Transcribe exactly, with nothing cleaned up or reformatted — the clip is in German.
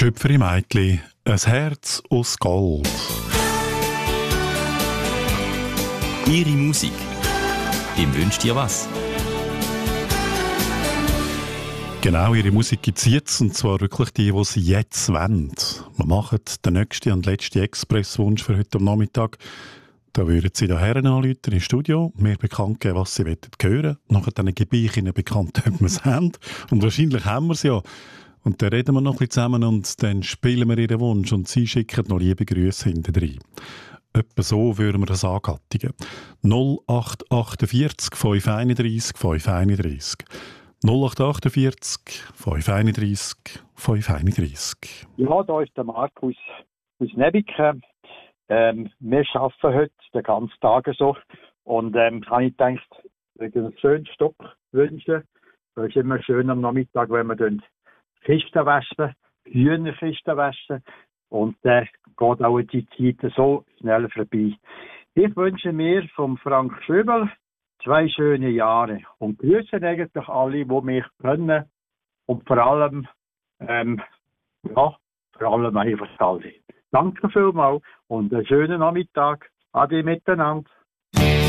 Schöpferi Meitli, ein Herz aus Gold. Ihre Musik. Im Wünscht ihr was? Genau, ihre Musik gibt es jetzt, und zwar wirklich die, die sie jetzt wollen. Wir machen den nächsten und letzten Expresswunsch für heute am Nachmittag. Da würden Sie da Herren anrufen ins Studio, mir bekannt geben, was Sie hören wollen. Nachher dann gebe ich Ihnen bekannt, ob wir es haben. Und wahrscheinlich haben wir es ja. Und dann reden wir noch ein bisschen zusammen und dann spielen wir Ihren Wunsch und Sie schicken noch liebe Grüße hinterher. Etwa so würden wir das angattigen. null acht achtundvierzig fünf einunddreißig fünf einunddreißig. null acht achtundvierzig fünf einunddreißig fünf einunddreißig. Ja, da ist der Markus aus Nebiken. Ähm, wir arbeiten heute den ganzen Tag so. Und ähm, kann ich gedacht, ein schönes Stück wünschen. Das ist immer schön am Nachmittag, wenn wir dann Kisten waschen, Hühnerkisten waschen. Und dann äh, geht auch die Zeit so schnell vorbei. Ich wünsche mir vom Frank Schöbel zwei schöne Jahre und grüße eigentlich alle, die mich kennen. Und vor allem, ähm, ja, vor allem einfach alle. Danke vielmals und einen schönen Nachmittag. Ade miteinander.